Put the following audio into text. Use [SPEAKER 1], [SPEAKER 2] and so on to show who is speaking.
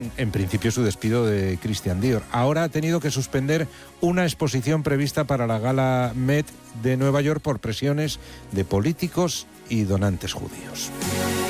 [SPEAKER 1] en principio su despido de Christian Dior. Ahora ha tenido que suspender una exposición prevista para la Gala Met de Nueva York por presiones de políticos y donantes judíos.